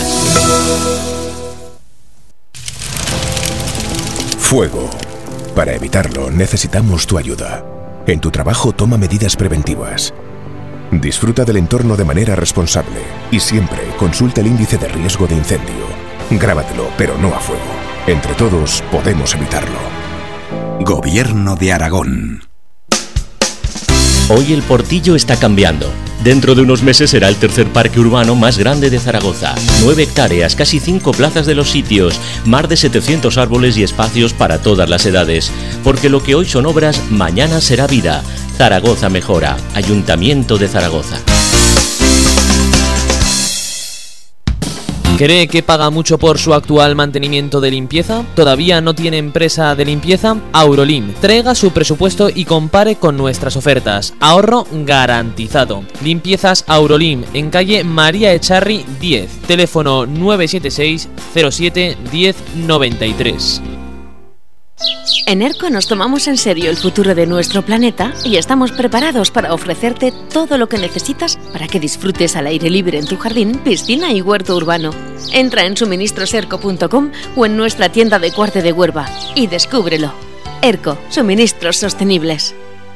Fuego. Para evitarlo necesitamos tu ayuda. En tu trabajo toma medidas preventivas. Disfruta del entorno de manera responsable y siempre consulta el índice de riesgo de incendio. Grábatelo, pero no a fuego. Entre todos podemos evitarlo. Gobierno de Aragón. Hoy el Portillo está cambiando. Dentro de unos meses será el tercer parque urbano más grande de Zaragoza. Nueve hectáreas, casi cinco plazas de los sitios, más de setecientos árboles y espacios para todas las edades. Porque lo que hoy son obras, mañana será vida. Zaragoza mejora. Ayuntamiento de Zaragoza. ¿Cree que paga mucho por su actual mantenimiento de limpieza? ¿Todavía no tiene empresa de limpieza? Aurolim, traiga su presupuesto y compare con nuestras ofertas. Ahorro garantizado. Limpiezas Aurolim, en calle María Echarri diez, teléfono nueve siete seis cero siete diez noventa y tres. En ERCO nos tomamos en serio el futuro de nuestro planeta y estamos preparados para ofrecerte todo lo que necesitas para que disfrutes al aire libre en tu jardín, piscina y huerto urbano. Entra en suministros erco punto com o en nuestra tienda de Cuarte de Huerva y descúbrelo. ERCO, suministros sostenibles.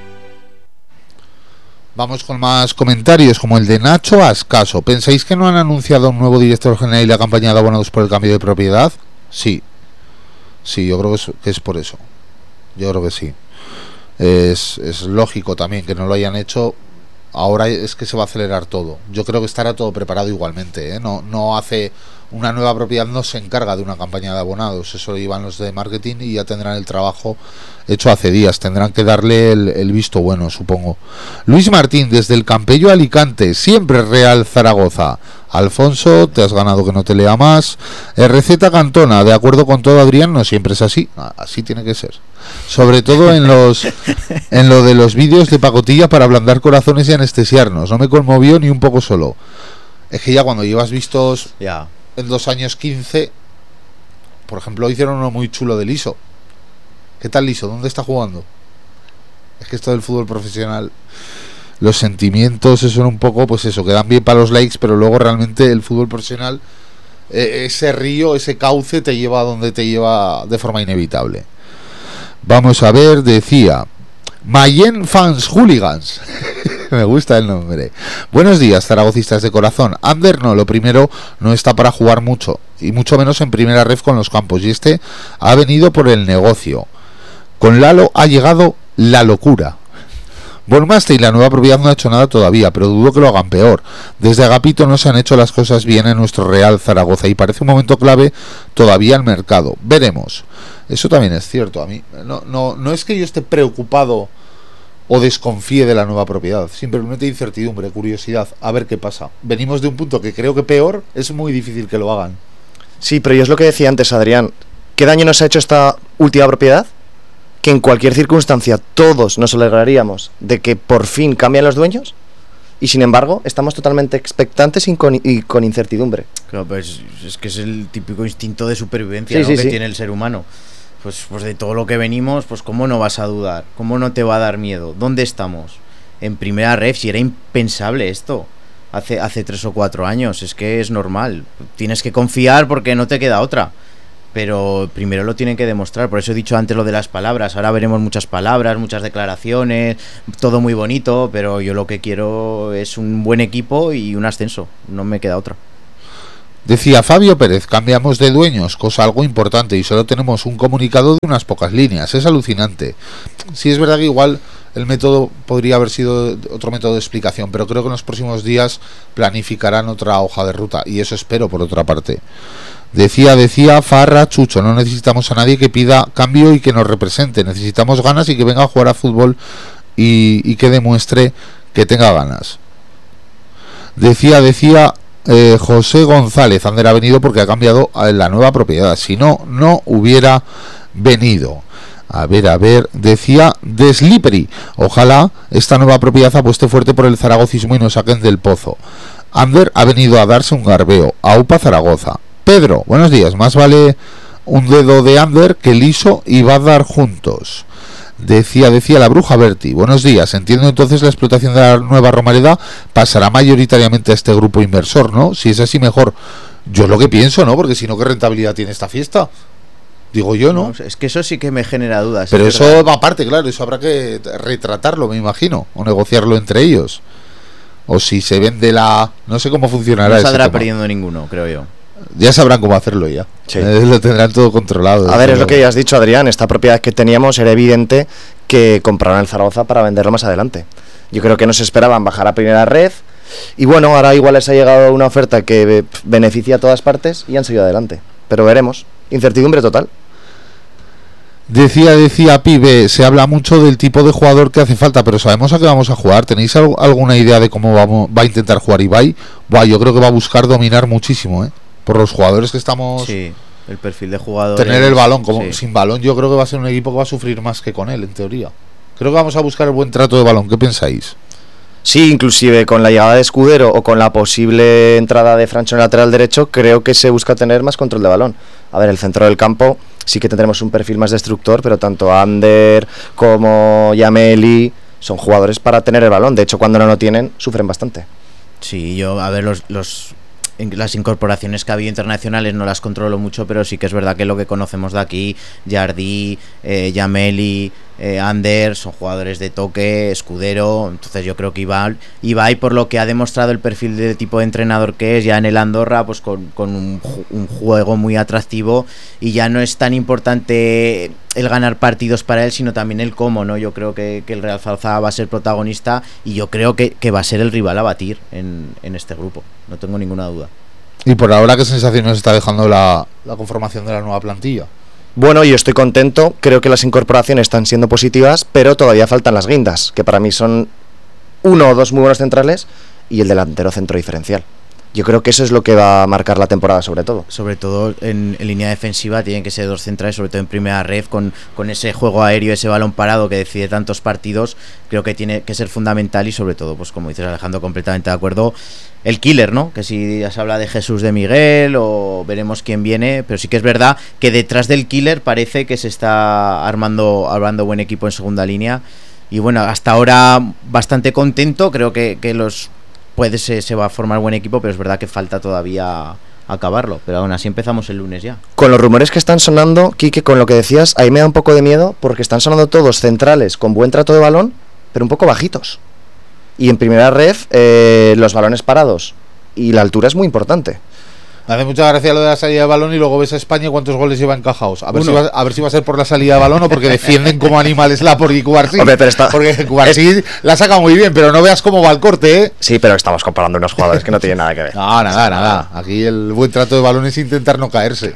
Vamos con más comentarios, como el de Nacho Ascaso. ¿Pensáis que no han anunciado un nuevo director general y la campaña de abonados por el cambio de propiedad? Sí. Sí, yo creo que es, que es por eso. Yo creo que sí. Es, es lógico también que no lo hayan hecho. Ahora es que se va a acelerar todo. Yo creo que estará todo preparado igualmente, ¿eh? No, no hace una nueva propiedad, no se encarga de una campaña de abonados. Eso lo llevan los de marketing y ya tendrán el trabajo hecho hace días. Tendrán que darle el, el visto bueno, supongo. Luis Martín, desde el Campello Alicante, siempre Real Zaragoza. Alfonso, te has ganado que no te lea más. R Z Cantona, de acuerdo con todo, Adrián, no siempre es así. Así tiene que ser. Sobre todo en los en lo de los vídeos de pacotilla para ablandar corazones y anestesiarnos. No me conmovió ni un poco solo. Es que ya cuando llevas vistos ya en dos años quince, por ejemplo, hicieron uno muy chulo de Liso. ¿Qué tal Liso? ¿Dónde está jugando? Es que esto del fútbol profesional, los sentimientos, eso son un poco, pues eso, que dan bien para los likes, pero luego realmente el fútbol profesional, eh, ese río, ese cauce te lleva a donde te lleva de forma inevitable. Vamos a ver, decía Mayen Fans Hooligans. Me gusta el nombre. Buenos días, zaragocistas de corazón. Ander no, lo primero, no está para jugar mucho, y mucho menos en primera ref con los campos, y este ha venido por el negocio. Con Lalo ha llegado la locura. Bormaste y la nueva propiedad no ha hecho nada todavía, pero dudo que lo hagan peor. Desde Agapito no se han hecho las cosas bien en nuestro Real Zaragoza y parece un momento clave todavía el mercado. Veremos. Eso también es cierto. A mí no, no, no es que yo esté preocupado o desconfíe de la nueva propiedad, simplemente incertidumbre, curiosidad, a ver qué pasa. Venimos de un punto que creo que peor, es muy difícil que lo hagan. Sí, pero yo es lo que decía antes, Adrián. ¿Qué daño nos ha hecho esta última propiedad? que en cualquier circunstancia todos nos alegraríamos de que por fin cambian los dueños, y sin embargo estamos totalmente expectantes y con, y con incertidumbre. Claro, pues es que es el típico instinto de supervivencia, sí, ¿no? sí, que sí. tiene el ser humano. Pues, pues de todo lo que venimos, pues cómo no vas a dudar, cómo no te va a dar miedo. ¿Dónde estamos? En primera ref, si era impensable esto hace, hace tres o cuatro años, es que es normal. Tienes que confiar porque no te queda otra. Pero primero lo tienen que demostrar. Por eso he dicho antes lo de las palabras. Ahora veremos muchas palabras, muchas declaraciones, todo muy bonito, pero yo lo que quiero es un buen equipo y un ascenso. No me queda otra. Decía Fabio Pérez, cambiamos de dueños, cosa algo importante, y solo tenemos un comunicado de unas pocas líneas. Es alucinante. Sí, es verdad que igual el método podría haber sido otro método de explicación, pero creo que en los próximos días planificarán otra hoja de ruta, y eso espero por otra parte. Decía, decía Farra Chucho, no necesitamos a nadie que pida cambio y que nos represente, necesitamos ganas y que venga a jugar a fútbol y, y que demuestre que tenga ganas. Decía, decía eh, José González, Ander ha venido porque ha cambiado la nueva propiedad, si no, no hubiera venido. A ver, a ver, decía de Slippery, ojalá esta nueva propiedad apueste fuerte por el zaragocismo y nos saquen del pozo. Ander ha venido a darse un garbeo, a UPA Zaragoza. Pedro, buenos días, más vale un dedo de Ander que liso y va a dar juntos. Decía, decía la bruja Berti, buenos días, entiendo entonces la explotación de la nueva Romareda pasará mayoritariamente a este grupo inversor, ¿no? Si es así mejor. Yo es lo que pienso, ¿no? Porque si no, ¿qué rentabilidad tiene esta fiesta? Digo yo, ¿no? No, es que eso sí que me genera dudas. Pero es eso verdad. va aparte, claro, eso habrá que retratarlo, me imagino, o negociarlo entre ellos. O si se vende la... No sé cómo funcionará. No saldrá ese tema. perdiendo ninguno, creo yo. Ya sabrán cómo hacerlo ya. Sí. Eh, lo tendrán todo controlado. A ver, es lo luego. que ya has dicho, Adrián, esta propiedad que teníamos era evidente que compraron el Zaragoza para venderlo más adelante. Yo creo que no se esperaban bajar a primera red, y bueno, ahora igual les ha llegado una oferta que beneficia a todas partes y han seguido adelante. Pero veremos. Incertidumbre total. Decía, decía Pibe, se habla mucho del tipo de jugador que hace falta, pero ¿sabemos a qué vamos a jugar? ¿Tenéis algo, alguna idea de cómo vamos, va a intentar jugar Ibai? Buah, yo creo que va a buscar dominar muchísimo, ¿eh? Por los jugadores que estamos... Sí, el perfil de jugadores. Tener el balón, como sí. sin balón yo creo que va a ser un equipo que va a sufrir más que con él, en teoría. Creo que vamos a buscar el buen trato de balón, ¿qué pensáis? Sí, inclusive con la llegada de Escudero o con la posible entrada de Francho en el lateral derecho, creo que se busca tener más control de balón. A ver, el centro del campo sí que tendremos un perfil más destructor, pero tanto Ander como Yameli son jugadores para tener el balón. De hecho, cuando no lo tienen, sufren bastante. Sí, yo, a ver, los, los las incorporaciones que ha habido internacionales no las controlo mucho, pero sí que es verdad que lo que conocemos de aquí, Jardí, eh, Yameli, eh, Ander, son jugadores de toque, Escudero. Entonces yo creo que Ibai, Ibai, por lo que ha demostrado el perfil de tipo de entrenador que es ya en el Andorra, pues con, con un, un juego muy atractivo, y ya no es tan importante el ganar partidos para él, sino también el cómo, ¿no? Yo creo que, que el Real Zaragoza va a ser protagonista, y yo creo que, que va a ser el rival a batir en, en este grupo, no tengo ninguna duda. Y por ahora, ¿qué sensación nos está dejando la, la conformación de la nueva plantilla? Bueno, yo estoy contento, creo que las incorporaciones están siendo positivas, pero todavía faltan las guindas, que para mí son uno o dos muy buenos centrales y el delantero centro diferencial. Yo creo que eso es lo que va a marcar la temporada, sobre todo. Sobre todo en, en línea defensiva tienen que ser dos centrales, sobre todo en primera red, con, con ese juego aéreo, ese balón parado que decide tantos partidos. Creo que tiene que ser fundamental, y sobre todo, pues como dices, Alejandro, completamente de acuerdo, el killer, ¿no? Que si ya se habla de Jesús de Miguel o veremos quién viene, pero sí que es verdad que detrás del killer parece que se está armando, armando buen equipo en segunda línea. Y bueno, hasta ahora bastante contento, creo que, que los... Puede ser, se va a formar buen equipo, pero es verdad que falta todavía acabarlo. Pero aún así empezamos el lunes ya. Con los rumores que están sonando, Quique, con lo que decías, ahí me da un poco de miedo, porque están sonando todos centrales con buen trato de balón, pero un poco bajitos. Y en primera red, eh, los balones parados y la altura es muy importante. Me hace mucha gracia lo de la salida de balón, y luego ves a España cuántos goles lleva encajados. A ver, si Uno. va, a ver si va a ser por la salida de balón o porque defienden como animales la por Cubarsí. Hombre, pero está- Porque Cubarsí la saca muy bien, pero no veas cómo va el corte, ¿eh? Sí, pero estamos comparando unos jugadores que no tienen nada que ver. No, nada, nada. Aquí el buen trato de balón es intentar no caerse.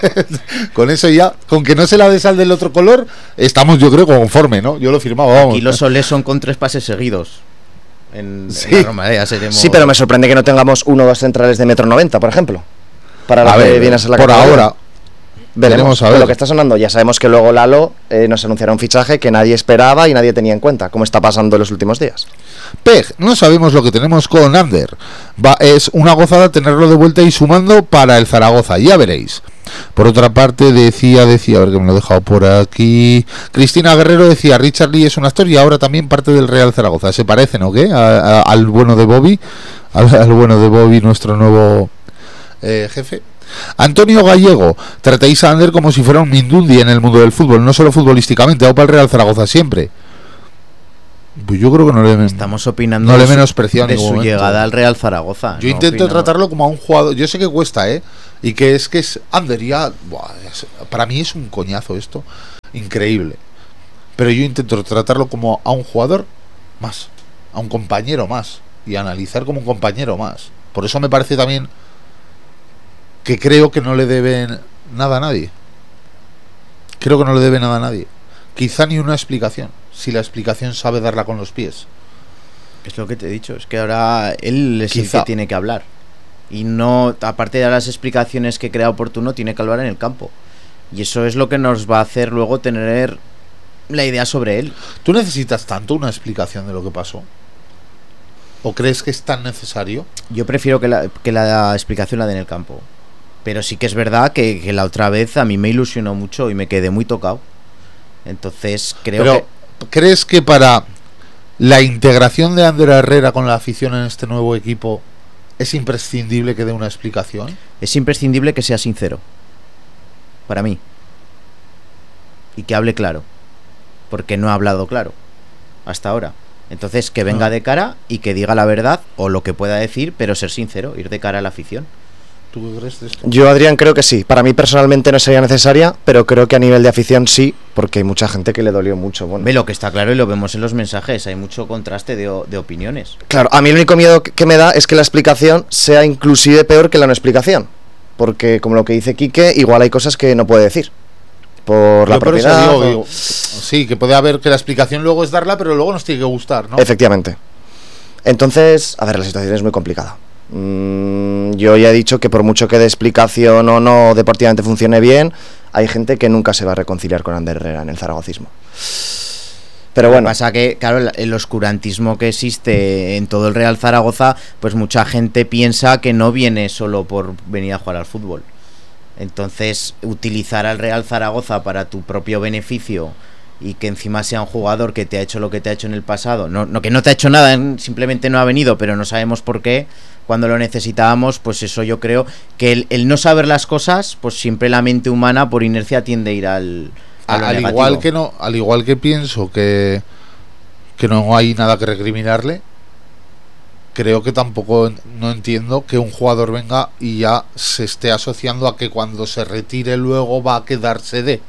Con eso ya, con que no se la des al del otro color, estamos, yo creo, conforme, ¿no? Yo lo firmaba, vamos. Aquí los soles son con tres pases seguidos. En, Sí. en la Romareda seremos... Sí, pero me sorprende que no tengamos uno o dos centrales de metro noventa, por ejemplo. Para lo A que ver, viene a ser la por categoría. ahora, Veremos a ver. Lo que está sonando, ya sabemos que luego Lalo eh, nos anunciará un fichaje que nadie esperaba y nadie tenía en cuenta, como está pasando en los últimos días. Peg, no sabemos lo que tenemos con Ander. Va, es una gozada tenerlo de vuelta y sumando para el Zaragoza, ya veréis. Por otra parte, decía, decía, a ver que me lo he dejado por aquí. Cristina Guerrero decía, Richard Lee es un actor y ahora también parte del Real Zaragoza. ¿Se parecen o qué? A, a, al bueno de Bobby, al, al bueno de Bobby, nuestro nuevo eh, jefe. Antonio Gallego, tratáis a Ander como si fuera un Mindundi en el mundo del fútbol, no solo futbolísticamente, o para el Real Zaragoza siempre. Pues yo creo que no le estamos opinando no le de su, menospreciado de en su ningún momento. llegada al Real Zaragoza. Yo no intento opinamos. tratarlo como a un jugador. Yo sé que cuesta, ¿eh? Y que es que es Ander ya. Buah, es, para mí es un coñazo esto, increíble. Pero yo intento tratarlo como a un jugador más, a un compañero más y analizar como un compañero más. Por eso me parece también que creo que no le deben nada a nadie. Creo que no le debe nada a nadie. Quizá ni una explicación, si la explicación sabe darla con los pies. Es lo que te he dicho, es que ahora él es Quizá. el que tiene que hablar. Y no, aparte de las explicaciones que crea oportuno, tiene que hablar en el campo. Y eso es lo que nos va a hacer luego tener la idea sobre él. ¿Tú necesitas tanto una explicación de lo que pasó? ¿O crees que es tan necesario? Yo prefiero que la, que la explicación la dé en el campo. Pero sí que es verdad que, que la otra vez a mí me ilusionó mucho y me quedé muy tocado. Entonces creo Pero, que... ¿crees que para la integración de Ander Herrera con la afición en este nuevo equipo es imprescindible que dé una explicación? Es imprescindible que sea sincero. Para mí. Y que hable claro. Porque no ha hablado claro. Hasta ahora. Entonces que venga Ah. de cara y que diga la verdad o lo que pueda decir, pero ser sincero, ir de cara a la afición. ¿Tú qué crees de esto? Yo, Adrián, creo que sí. Para mí personalmente no sería necesaria, pero creo que a nivel de afición sí, porque hay mucha gente que le dolió mucho. Bueno, Ve, lo que está claro y lo vemos en los mensajes, hay mucho contraste de, o- de opiniones. claro, a mí el único miedo que que me da es que la explicación sea inclusive peor que la no explicación. Porque, como lo que dice Quique, igual hay cosas que no puede decir. Por la Yo por eso propiedad. digo, o- digo, sí, que puede haber que la explicación luego es darla, pero luego nos tiene que gustar, ¿no? Efectivamente. Entonces, a ver, la situación es muy complicada. Mm, yo ya he dicho que por mucho que de explicación o no deportivamente funcione bien, hay gente que nunca se va a reconciliar con Ander Herrera en el zaragocismo. Pero Lo que bueno, pasa que, claro, el, el oscurantismo que existe en todo el Real Zaragoza, pues mucha gente piensa que no viene solo por venir a jugar al fútbol. Entonces, utilizar al Real Zaragoza para tu propio beneficio y que encima sea un jugador que te ha hecho lo que te ha hecho en el pasado, no, no que no te ha hecho nada, simplemente no ha venido, pero no sabemos por qué, cuando lo necesitábamos, pues eso yo creo que el, el no saber las cosas, pues siempre la mente humana por inercia tiende a ir al, a lo al negativo. igual que no, al igual que pienso que que no hay nada que recriminarle, creo que tampoco en- no entiendo que un jugador venga y ya se esté asociando a que cuando se retire luego va a quedarse de.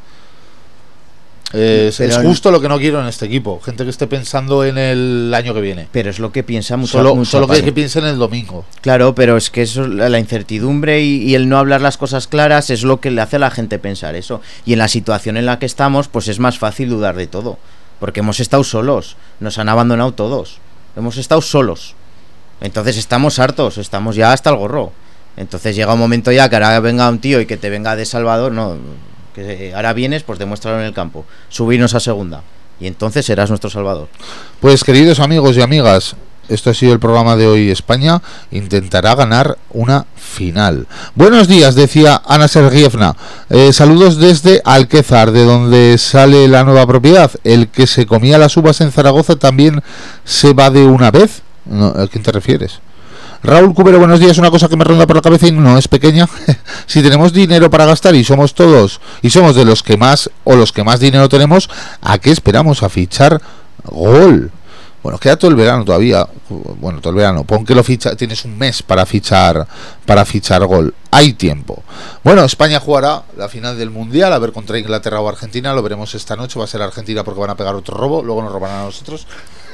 Es, Pero es en- justo lo que no quiero en este equipo, gente que esté pensando en el año que viene. Pero es lo que piensa mucho, Solo, mucha solo que, parte. que piense en el domingo. Claro, pero es que eso, la la incertidumbre y, y el no hablar las cosas claras es lo que le hace a la gente pensar eso. Y en la situación en la que estamos, pues es más fácil dudar de todo. Porque hemos estado solos, nos han abandonado todos. Hemos estado solos. Entonces estamos hartos, estamos ya hasta el gorro. Entonces llega un momento ya que ahora venga un tío y que te venga de Salvador, no, que ahora vienes, pues demuéstralo en el campo. Subirnos a segunda. Y entonces serás nuestro Salvador. Pues queridos amigos y amigas, esto ha sido el programa de hoy. España intentará ganar una final. Buenos días, decía Ana Sergievna. Eh, saludos desde Alquezar, de donde sale la nueva propiedad. El que se comía las uvas en Zaragoza también se va de una vez. No, ¿a quién te refieres? Raúl Cubero, buenos días. Una cosa que me ronda por la cabeza y no es pequeña. Si tenemos dinero para gastar y somos todos, y somos de los que más, o los que más dinero tenemos, ¿a qué esperamos a fichar Gol? Bueno, queda todo el verano todavía. Bueno, todo el verano. Pon que lo ficha, tienes un mes para fichar, para fichar Gol. Hay tiempo. Bueno, España jugará la final del Mundial, a ver contra Inglaterra o Argentina. Lo veremos esta noche. Va a ser Argentina porque van a pegar otro robo. Luego nos robarán a nosotros.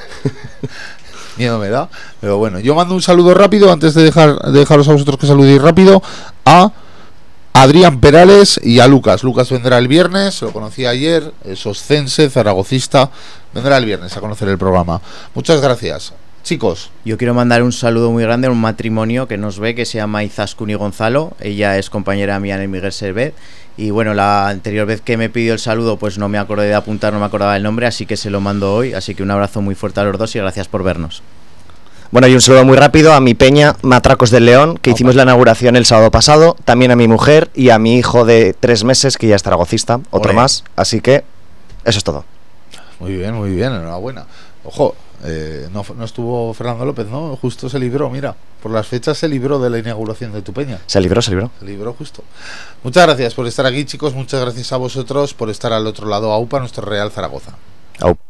Miedo me da. Pero bueno, yo mando un saludo rápido antes de dejar de dejaros a vosotros que saludéis rápido a Adrián Perales y a Lucas. Lucas vendrá el viernes, lo conocí ayer, es oscense, zaragocista. Vendrá el viernes a conocer el programa. Muchas gracias. Chicos. Yo quiero mandar un saludo muy grande a un matrimonio que nos ve, que se llama Izaskun y Gonzalo. Ella es compañera mía en el Miguel Servet. Y bueno, la anterior vez que me pidió el saludo, pues no me acordé de apuntar, no me acordaba el nombre, así que se lo mando hoy. Así que un abrazo muy fuerte a los dos y gracias por vernos. Bueno, y un saludo muy rápido a mi peña Matracos del León, que hicimos la inauguración el sábado pasado, también a mi mujer y a mi hijo de tres meses, que ya es zaragocista, otro Olé. más, así que eso es todo. Muy bien, muy bien, enhorabuena. Ojo, eh, no, no estuvo Fernando López, ¿no? Justo se libró, mira, por las fechas se libró de la inauguración de tu peña. Se libró, se libró. Se libró justo. Muchas gracias por estar aquí, chicos, muchas gracias a vosotros por estar al otro lado. AUPA, nuestro Real Zaragoza. Au.